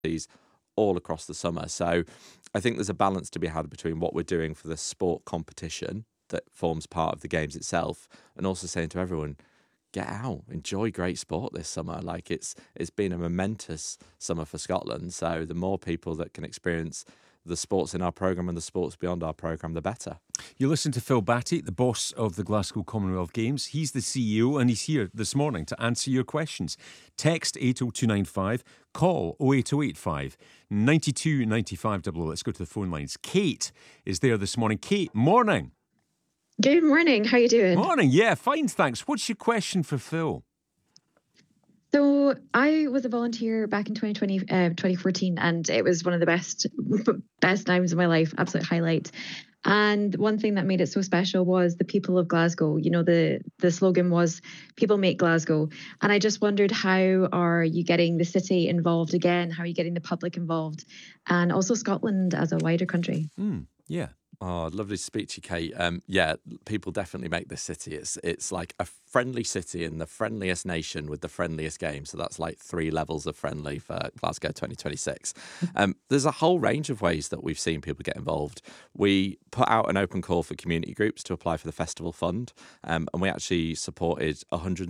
all across the summer. So I think there's a balance to be had between what we're doing for the sport competition that forms part of the games itself, and also saying to everyone, get out, enjoy great sport this summer. Like it's been a momentous summer for Scotland. So the more people that can experience the sports in our programme and the sports beyond our programme, the better. You listen to Phil Batty, the boss of the Glasgow Commonwealth Games. He's the CEO and he's here this morning to answer your questions. Text 80295, call 08085 92 95 00. Let's go to the phone lines. Kate is there this morning. Kate, morning. Good morning. How are you doing? Morning. Yeah, fine, thanks. What's your question for Phil? So I was a volunteer back in 2014, and it was one of the best times of my life, absolute highlight. And one thing that made it so special was the people of Glasgow. You know, the slogan was "People make Glasgow." And I just wondered, how are you getting the city involved again? How are you getting the public involved? And also Scotland as a wider country. Yeah. Oh, lovely to speak to you, Kate. Yeah, people definitely make this city. It's like a friendly city in the friendliest nation with the friendliest game. So that's like 3 levels of friendly for Glasgow 2026. There's a whole range of ways that we've seen people get involved. We put out an open call for community groups to apply for the festival fund. And we actually supported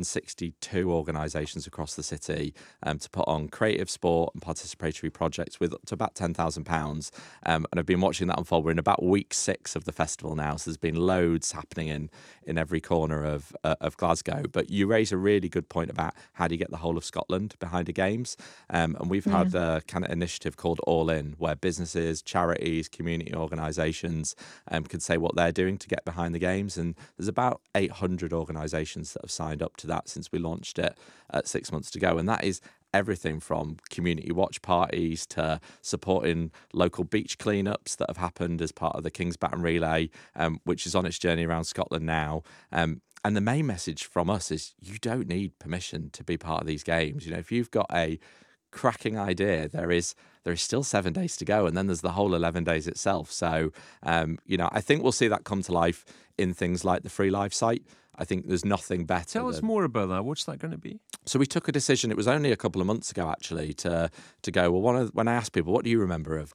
162 organisations across the city to put on creative sport and participatory projects with up to about £10,000. And I've been watching that unfold. We're in about week 6 of the festival now. So there's been loads happening in every corner of Glasgow. But you raise a really good point about how do you get the whole of Scotland behind the games. And we've had a kind of initiative called All In, where businesses, charities, community organisations can say what they're doing to get behind the games. And there's about 800 organisations that have signed up to that since we launched it 6 months ago. And that is everything from community watch parties to supporting local beach cleanups that have happened as part of the King's Baton Relay, which is on its journey around Scotland now. And the main message from us is you don't need permission to be part of these games. You know, if you've got a cracking idea, there is still 7 days to go, and then there's the whole 11 days itself. So, I think we'll see that come to life in things like the Free Live site. I think there's nothing better. Tell us more about that. What's that going to be? So we took a decision, it was only a couple of months ago actually, to go, well, when I asked people, what do you remember of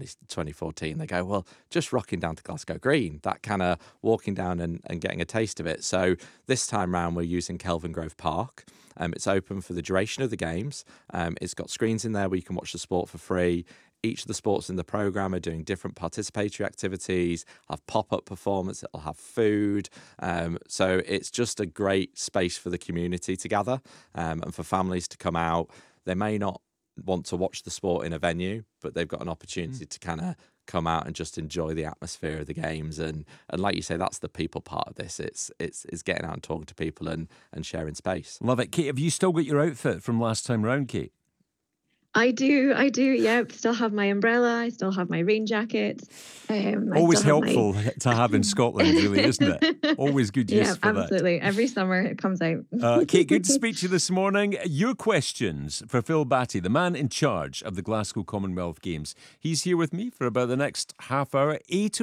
2014? They go, well, just rocking down to Glasgow Green, that kind of walking down and getting a taste of it. So this time round, we're using Kelvingrove Park. It's open for the duration of the games. It's got screens in there where you can watch the sport for free. Each of the sports in the programme are doing different participatory activities, have pop-up performance, it'll have food. So it's just a great space for the community to gather and for families to come out. They may not want to watch the sport in a venue, but they've got an opportunity to kind of come out and just enjoy the atmosphere of the games. And like you say, that's the people part of this. It's getting out and talking to people and sharing space. Love it. Kate, have you still got your outfit from last time round, Kate? I do. Yeah, still have my umbrella. I still have my rain jacket. Always helpful to have in Scotland, really, isn't it? Always good use for that. Yeah, absolutely. Every summer it comes out. Kate, good to speak to you this morning. Your questions for Phil Batty, the man in charge of the Glasgow Commonwealth Games. He's here with me for about the next half hour.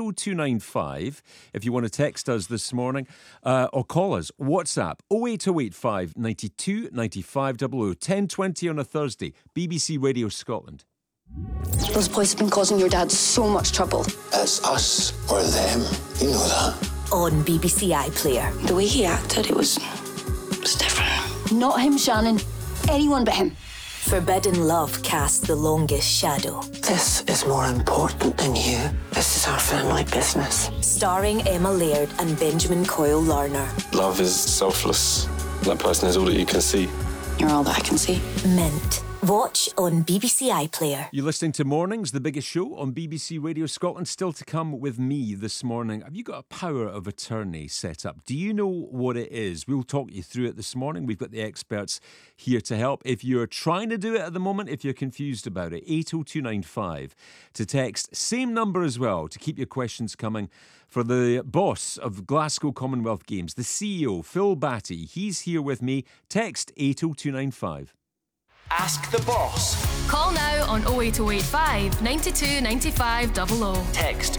80295 if you want to text us this morning or call us. WhatsApp 08085 92 95 00. 10:20 on a Thursday. BBC Radio Scotland. Those boys have been causing your dad so much trouble. It's us or them. You know that. On BBC iPlayer. The way he acted, it was different. Not him, Shannon. Anyone but him. Forbidden Love casts the longest shadow. This is more important than you. This is our family business. Starring Emma Laird and Benjamin Coyle Larner. Love is selfless. That person is all that you can see. You're all that I can see. Mint. Watch on BBC iPlayer. You're listening to Mornings, the biggest show on BBC Radio Scotland. Still to come with me this morning. Have you got a power of attorney set up? Do you know what it is? We'll talk you through it this morning. We've got the experts here to help. If you're trying to do it at the moment, if you're confused about it, 80295 to text. Same number as well to keep your questions coming for the boss of Glasgow Commonwealth Games, the CEO, Phil Batty. He's here with me. Text 80295. Ask the Boss. Call now on 08085 92 95 00. Text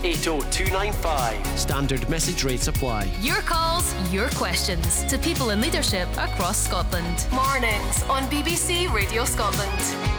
80295. Standard message rates apply. Your calls, your questions to people in leadership across Scotland. Mornings on BBC Radio Scotland.